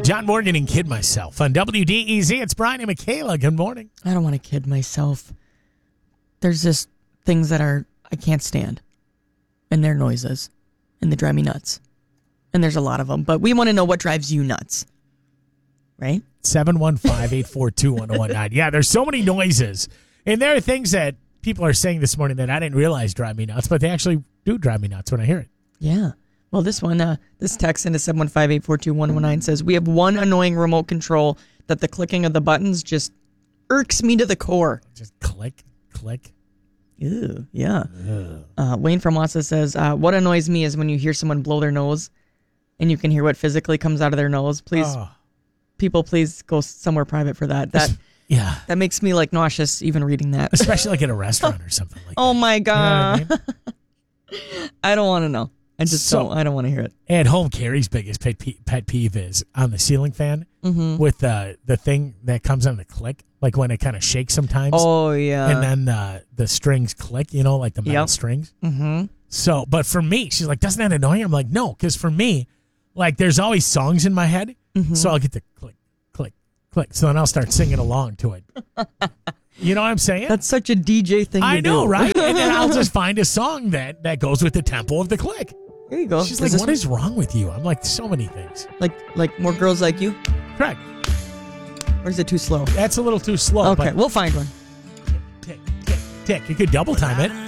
John Morgan and Kid Myself on WDEZ. It's Brian and Michaela. Good morning. I don't want to kid myself. There's just things that I can't stand. And they're noises. And they drive me nuts. And there's a lot of them. But we want to know what drives you nuts. Right? 715-842-1019. Yeah, there's so many noises. And there are things that people are saying this morning that I didn't realize drive me nuts, but they actually do drive me nuts when I hear it. Yeah. Well, this one, this text into 715-842-1019 says, we have one annoying remote control that the clicking of the buttons just irks me to the core. Just click, click. Ew, yeah. Wayne from Wassa says, what annoys me is when you hear someone blow their nose and you can hear what physically comes out of their nose. Please, people, please go somewhere private for that. Yeah. That makes me like nauseous even reading that. Especially like at a restaurant or something like that. Oh my God. You know what I mean? I don't want to know. I don't want to hear it. At home, Carrie's biggest pet peeve is on the ceiling fan with the thing that comes on the click, like when it kind of shakes sometimes. Oh, yeah. And then the strings click, like the metal strings. Mm-hmm. So, but for me, she's like, doesn't that annoy you? I'm like, no, because for me, like there's always songs in my head. Mm-hmm. So I'll get the click, click, click. So then I'll start singing along to it. You know what I'm saying? That's such a DJ thing to do. I know, right? And then I'll just find a song that goes with the tempo of the click. There you go. She's like, what is wrong with you? I'm like, so many things. Like more girls like you? Correct. Or is it too slow? That's a little too slow. Okay, we'll find one. Tick, tick, tick. You could double time it.